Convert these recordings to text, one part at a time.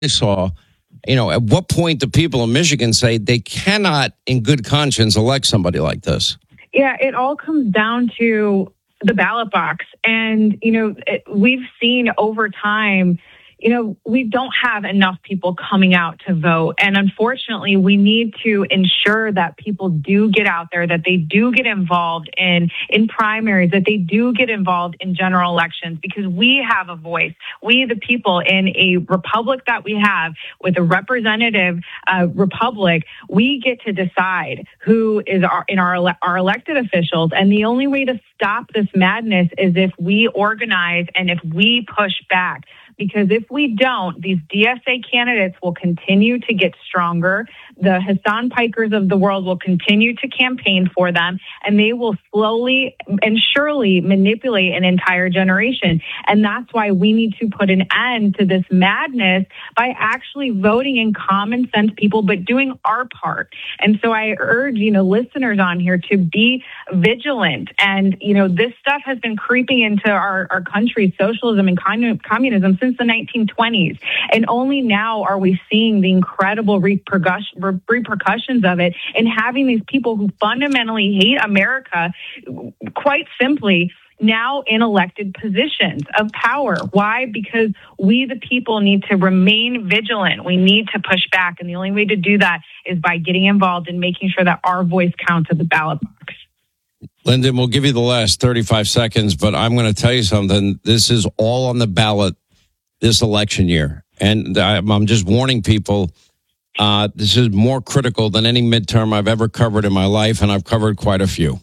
saw, at what point do people in Michigan say they cannot, in good conscience, elect somebody like this? Yeah, it all comes down to the ballot box. And, we've seen over time, we don't have enough people coming out to vote. And unfortunately, we need to ensure that people do get out there, that they do get involved in primaries, that they do get involved in general elections, because we have a voice. We, the people, in a republic that we have with a representative republic, we get to decide who is our elected officials. And the only way to stop this madness is if we organize and if we push back. Because if we don't, these DSA candidates will continue to get stronger. The Hassan Pikers of the world will continue to campaign for them, and they will slowly and surely manipulate an entire generation. And that's why we need to put an end to this madness by actually voting in common sense people, but doing our part. And so I urge, listeners on here to be vigilant. And, this stuff has been creeping into our country's socialism and communism since the 1920s. And only now are we seeing the incredible repercussions of it, and having these people who fundamentally hate America, quite simply, now in elected positions of power. Why? Because we, the people, need to remain vigilant. We need to push back. And the only way to do that is by getting involved and making sure that our voice counts at the ballot box. Lyndon, we'll give you the last 35 seconds, but I'm going to tell you something. This is all on the ballot this election year. And I'm just warning people, this is more critical than any midterm I've ever covered in my life, and I've covered quite a few.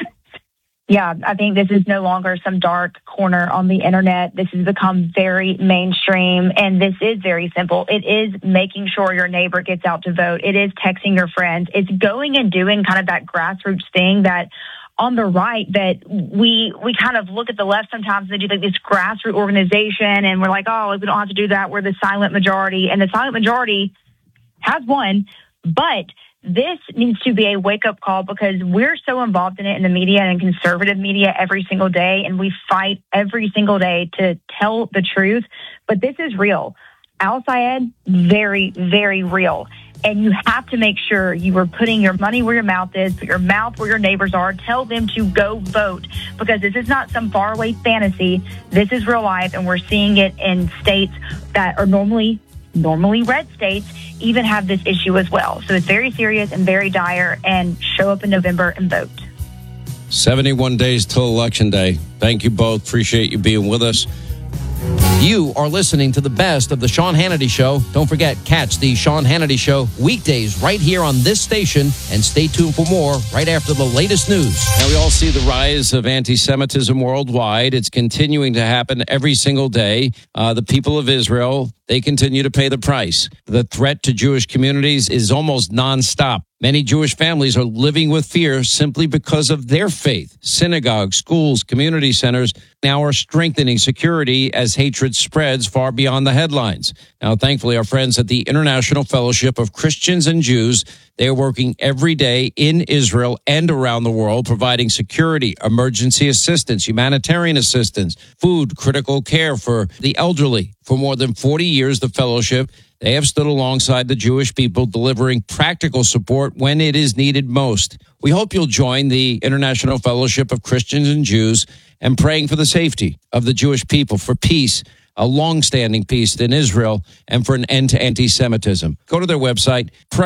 Yeah, I think this is no longer some dark corner on the internet. This has become very mainstream, and this is very simple. It is making sure your neighbor gets out to vote. It is texting your friends. It's going and doing kind of that grassroots thing that on the right, that we kind of look at the left sometimes. They do like this grassroots organization, and we're like, oh, we don't have to do that. We're the silent majority, and the silent majority has won. But this needs to be a wake-up call, because we're so involved in it in the media and in conservative media every single day, and we fight every single day to tell the truth. But this is real. Al-Sayed, very, very real. And you have to make sure you are putting your money where your mouth is, put your mouth where your neighbors are. Tell them to go vote, because this is not some faraway fantasy. This is real life, and we're seeing it in states that are normally red states even have this issue as well. So it's very serious and very dire, and show up in November and vote. 71 days till Election Day. Thank you both. Appreciate you being with us. You are listening to the best of the Sean Hannity Show. Don't forget, catch the Sean Hannity Show weekdays right here on this station, and stay tuned for more right after the latest news. Now, we all see the rise of anti-Semitism worldwide. It's continuing to happen every single day. The people of Israel, they continue to pay the price. The threat to Jewish communities is almost nonstop. Many Jewish families are living with fear simply because of their faith. Synagogues, schools, community centers now are strengthening security as hatred spreads far beyond the headlines. Now, thankfully, our friends at the International Fellowship of Christians and Jews, they are working every day in Israel and around the world, providing security, emergency assistance, humanitarian assistance, food, critical care for the elderly. For more than 40 years, the fellowship, they have stood alongside the Jewish people, delivering practical support when it is needed most. We hope you'll join the International Fellowship of Christians and Jews and praying for the safety of the Jewish people, for peace, a long-standing peace in Israel, and for an end to anti-Semitism. Go to their website,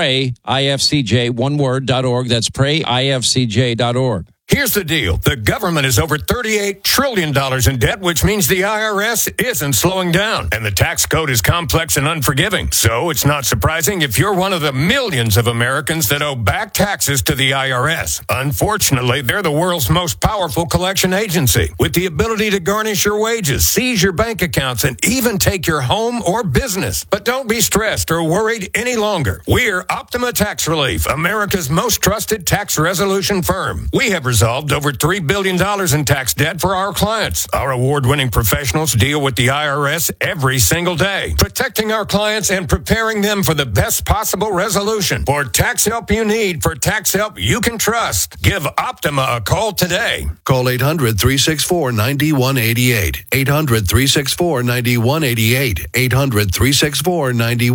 prayifcj.org. That's prayifcj.org. Here's the deal. The government is over $38 trillion in debt, which means the IRS isn't slowing down. And the tax code is complex and unforgiving. So it's not surprising if you're one of the millions of Americans that owe back taxes to the IRS. Unfortunately, they're the world's most powerful collection agency, with the ability to garnish your wages, seize your bank accounts, and even take your home or business. But don't be stressed or worried any longer. We're Optima Tax Relief, America's most trusted tax resolution firm. We have resolved resolved over $3 billion in tax debt for our clients. Our award-winning professionals deal with the IRS every single day, protecting our clients and preparing them for the best possible resolution. For tax help you need, for tax help you can trust, give Optima a call today. Call 800-364-9188. 800-364-9188. 800-364-9188.